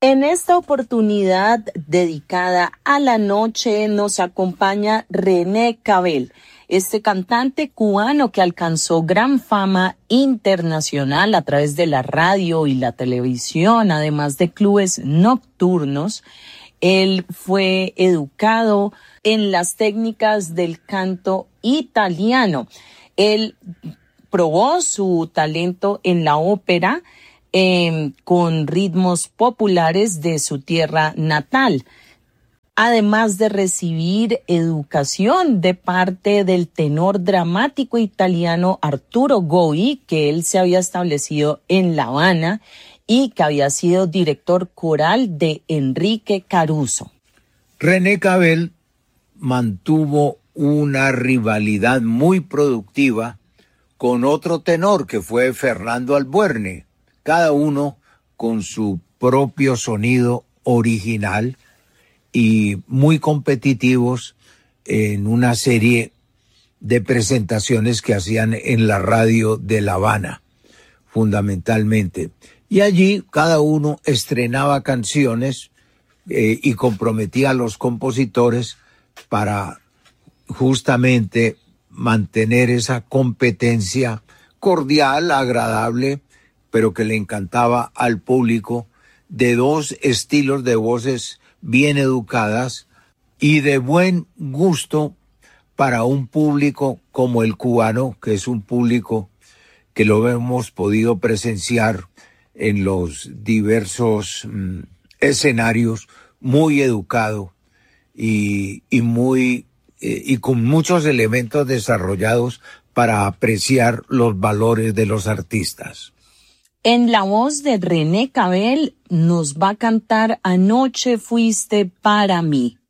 En esta oportunidad dedicada a la noche nos acompaña René Cabell, este cantante cubano que alcanzó gran fama internacional a través de la radio y la televisión, además de clubes nocturnos. Él fue educado en las técnicas del canto italiano. Él probó su talento en la ópera con ritmos populares de su tierra natal, además de recibir educación de parte del tenor dramático italiano Arturo Goi, que él se había establecido en La Habana y que había sido director coral de Enrique Caruso. René Cabell mantuvo una rivalidad muy productiva con otro tenor que fue Fernando Albuerne, cada uno con su propio sonido original y muy competitivos en una serie de presentaciones que hacían en la radio de La Habana, fundamentalmente. Y allí cada uno estrenaba canciones y comprometía a los compositores para justamente mantener esa competencia cordial, agradable, pero que le encantaba al público, de dos estilos de voces bien educadas y de buen gusto para un público como el cubano, que es un público que lo hemos podido presenciar en los diversos escenarios, muy educado y con muchos elementos desarrollados para apreciar los valores de los artistas. En la voz de René Cabell nos va a cantar Anoche fuiste para mí.